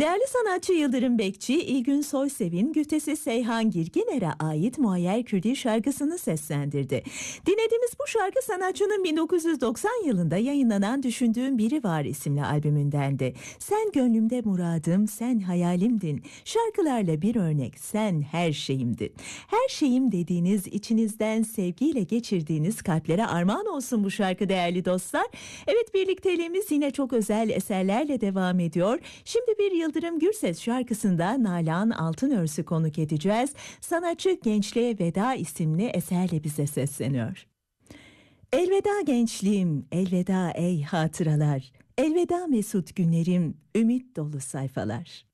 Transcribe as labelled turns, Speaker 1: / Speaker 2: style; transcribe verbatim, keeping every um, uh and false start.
Speaker 1: Değerli sanatçı Yıldırım Bekçi, İlgün Soysev'in güftesi Seyhan Girginer'e ait Muayyer Kürdi şarkısını seslendirdi. Dinlediğimiz bu şarkı sanatçının bin dokuz yüz doksan yılında yayınlanan Düşündüğüm Biri Var isimli albümündendi. Sen gönlümde muradım, sen hayalimdin. Şarkılarla bir örnek, sen her şeyimdin. Her şeyim dediğiniz, içinizden sevgiyle geçirdiğiniz kalplere armağan olsun bu şarkı değerli dostlar. Evet, birlikteliğimiz yine çok özel eserlerle devam ediyor. Şimdi bir Yıldırım Gürses şarkısında Nalan Altınörs'ü konuk edeceğiz. Sanatçı Gençliğe Veda isimli eserle bize sesleniyor. Elveda gençliğim, elveda ey hatıralar. Elveda mesut günlerim, ümit dolu sayfalar.